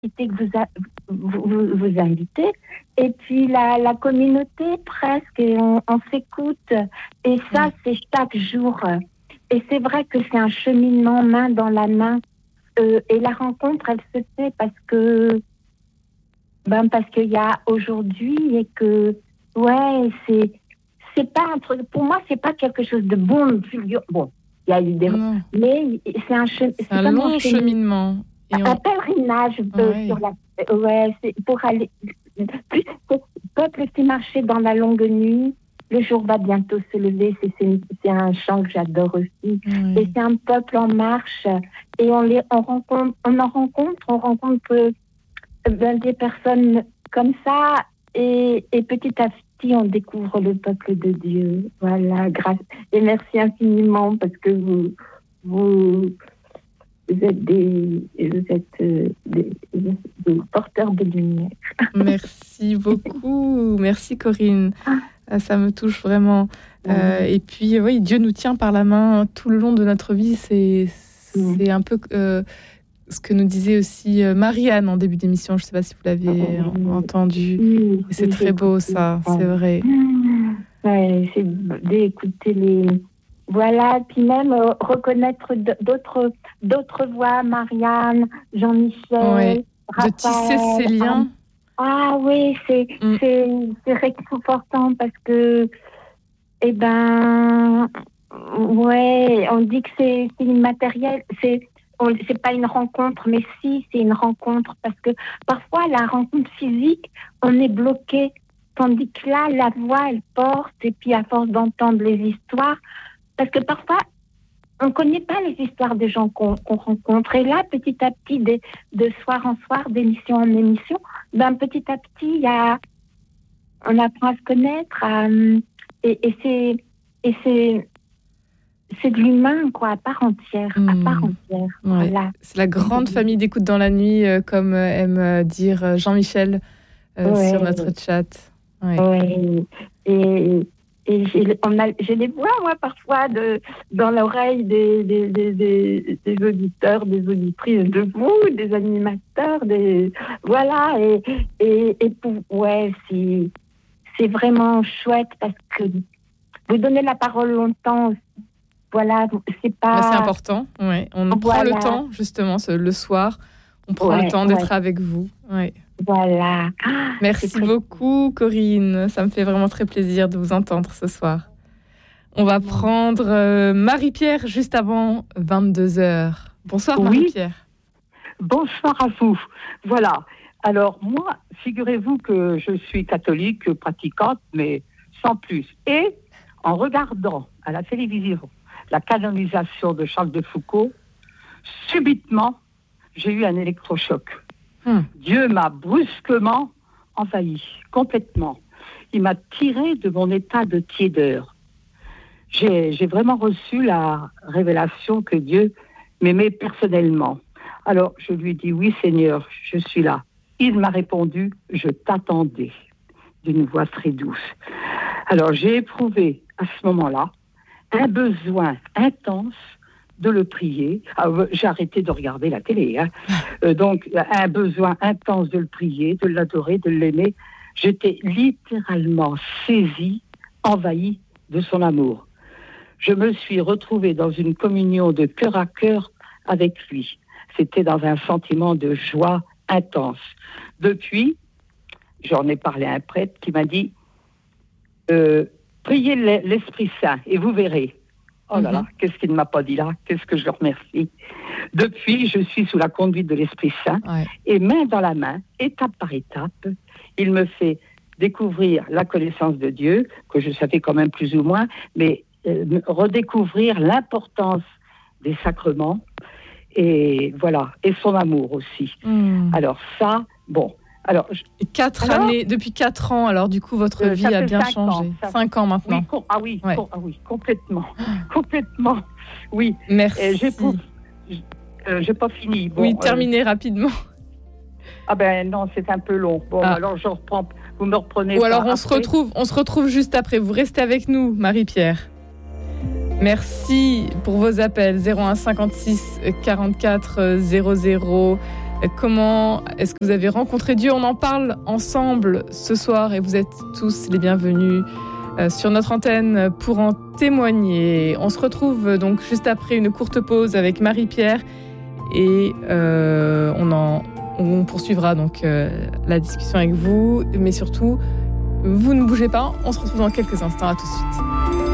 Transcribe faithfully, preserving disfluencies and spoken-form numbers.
que vous, a, vous, vous, vous invitez, et puis la, la communauté presque, et on, on s'écoute, et ça oui. c'est chaque jour. Et c'est vrai que c'est un cheminement main dans la main, euh, et la rencontre elle se fait parce que ben parce qu'il y a aujourd'hui et que ouais c'est c'est pas un truc pour moi, c'est pas quelque chose de bon, bon il y a eu des non. mais c'est un che... c'est, c'est un long cheminement. Et on... Un pèlerinage euh, ouais. sur la ouais c'est pour aller plus le peuple qui marchait dans la longue nuit, le jour va bientôt se lever, c'est, c'est, c'est un chant que j'adore aussi. Oui. Et c'est un peuple en marche et on les on rencontre on en rencontre on rencontre euh, ben, des personnes comme ça et, et petit à petit on découvre le peuple de Dieu. Voilà, grâce et merci infiniment parce que vous vous Vous êtes des, vous êtes des, des, des porteurs de lumière. Merci beaucoup. Merci Corinne. Ah, ça me touche vraiment. Mmh. Euh, et puis, oui, Dieu nous tient par la main tout le long de notre vie. C'est, c'est mmh. un peu euh, ce que nous disait aussi Marie-Anne en début d'émission. Je ne sais pas si vous l'aviez mmh. entendu. Mmh. Et c'est mmh. très beau, ça. Mmh. C'est vrai. Mmh. Ouais, c'est d'écouter les... Voilà, puis même euh, reconnaître d'autres, d'autres voix, Marianne, Jean-Michel, ouais, Raphaël. De tisser ces liens. Ah, ah oui, c'est, mm. c'est, c'est réconfortant parce que, eh ben, ouais, on dit que c'est, c'est immatériel, c'est, on, c'est pas une rencontre, mais si, c'est une rencontre parce que parfois, la rencontre physique, on est bloqué, tandis que là, la voix, elle porte, et puis à force d'entendre les histoires, parce que parfois, on ne connaît pas les histoires des gens qu'on, qu'on rencontre. Et là, petit à petit, de, de soir en soir, d'émission en émission, ben, petit à petit, y a, on apprend à se connaître. À, et, et, c'est, et c'est, c'est de l'humain, quoi, à part entière. Mmh. À part entière. Ouais. Voilà. C'est la grande mmh. famille d'écoute dans la nuit, euh, comme aime dire Jean-Michel euh, ouais. sur notre chat. Oui. Ouais. Et... Et j'ai, on a, je les vois, moi, parfois, de, dans l'oreille des, des, des, des, des auditeurs, des auditrices de vous, des animateurs, des, voilà. Et, et, et pour, ouais, c'est, c'est vraiment chouette parce que vous donnez la parole longtemps. Voilà, c'est pas... C'est important, ouais. On voilà. prend le temps, justement, ce, le soir. On prend ouais, le temps d'être ouais. avec vous. Ouais. Voilà. Ah, merci beaucoup, Corinne. Ça me fait vraiment très plaisir de vous entendre ce soir. On va prendre euh, Marie-Pierre juste avant vingt-deux heures. Bonsoir, oui. Marie-Pierre. Bonsoir à vous. Voilà. Alors, moi, figurez-vous que je suis catholique, pratiquante, mais sans plus. Et en regardant à la télévision la canonisation de Charles de Foucauld, subitement, j'ai eu un électrochoc. Hum. Dieu m'a brusquement envahi, complètement. Il m'a tiré de mon état de tiédeur. J'ai, j'ai vraiment reçu la révélation que Dieu m'aimait personnellement. Alors, je lui ai dit, oui Seigneur, je suis là. Il m'a répondu, je t'attendais, d'une voix très douce. Alors, j'ai éprouvé à ce moment-là un besoin intense de le prier. Alors, j'ai arrêté de regarder la télé. Hein. Euh, donc, un besoin intense de le prier, de l'adorer, de l'aimer. J'étais littéralement saisie, envahie de son amour. Je me suis retrouvée dans une communion de cœur à cœur avec lui. C'était dans un sentiment de joie intense. Depuis, j'en ai parlé à un prêtre qui m'a dit euh, « Priez l'Esprit Saint et vous verrez ». Oh là là, qu'est-ce qu'il ne m'a pas dit là? Qu'est-ce que je le remercie. Depuis, je suis sous la conduite de l'Esprit Saint ouais. et main dans la main, étape par étape, il me fait découvrir la connaissance de Dieu, que je savais quand même plus ou moins, mais euh, redécouvrir l'importance des sacrements et voilà, et son amour aussi. Mmh. Alors ça, bon... Alors, je... quatre alors, années, depuis quatre ans, alors du coup, votre euh, vie a bien changé. Ans, ça... Cinq ans maintenant. Oui, com- ah, oui, ouais. com- ah oui, complètement. complètement, oui. Merci. Et j'ai, pour... euh, j'ai pas fini. Bon, oui, terminez euh... rapidement. Ah ben non, c'est un peu long. Bon, ah. alors je reprends, vous me reprenez. Ou alors on se, retrouve, on se retrouve juste après. Vous restez avec nous, Marie-Pierre. Merci pour vos appels. zéro un cinquante-six quarante-quatre zéro zéro Comment est-ce que vous avez rencontré Dieu? On en parle ensemble ce soir et vous êtes tous les bienvenus sur notre antenne pour en témoigner. On se retrouve donc juste après une courte pause avec Marie-Pierre et euh, on, en, on poursuivra donc euh, la discussion avec vous, mais surtout, vous ne bougez pas, on se retrouve dans quelques instants, à tout de suite.